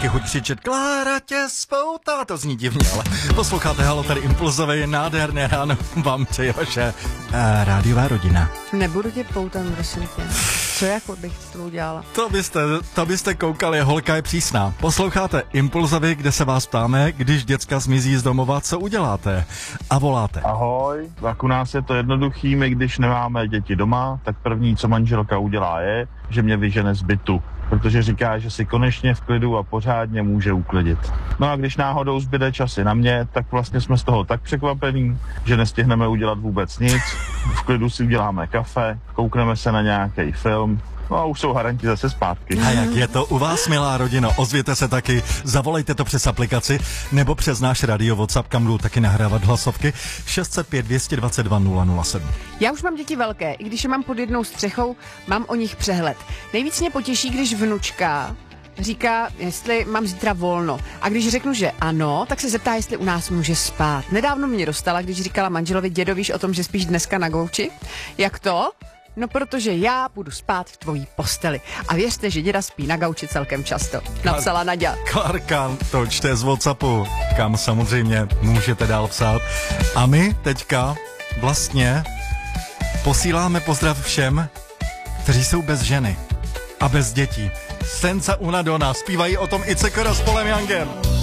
taky chuť křičet Klára tě spoutá, to zní divně, ale posloucháte Halo, tady Impulzové, nádherné ráno vám přeje vaše rádiová rodina. Nebudu tě poutat, prosím tě. Co jako bych s tou dělala? To byste koukali, holka je přísná. Posloucháte Impulzovy, kde se vás ptáme, když děcka zmizí z domova, co uděláte? A voláte. Ahoj, tak u nás je to jednoduchý, my když nemáme děti doma, tak první, co manželka udělá je, že mě vyžene z bytu, protože říká, že si konečně v klidu a pořádně může uklidit. No a když náhodou zbyde časy na mě, tak vlastně jsme z toho tak překvapení, že nestihneme udělat vůbec nic, v klidu si uděláme kafe, koukneme se na nějaký film, no a už jsou haranti zase zpátky. A jak je to u vás, milá rodino? Ozvěte se taky, zavolejte to přes aplikaci nebo přes náš radio WhatsApp, kam budou taky nahrávat hlasovky 605 222 007. Já už mám děti velké, i když je mám pod jednou střechou, mám o nich přehled. Nejvíc mě potěší, když vnučka říká, jestli mám zítra volno. A když řeknu, že ano, tak se zeptá, jestli u nás může spát. Nedávno mě dostala, když říkala manželovi, dědo, víš o tom, že spíš dneska na gauči? Jak to? No, protože já budu spát v tvojí posteli. A věřte, že děda spí na gauči celkem často. Napsala Naďa. Klárka to čte z WhatsAppu, kam samozřejmě můžete dál psát. A my teďka vlastně posíláme pozdrav všem, kteří jsou bez ženy a bez dětí. Senza una donna, zpívají o tom i Cekora s Polem Youngem.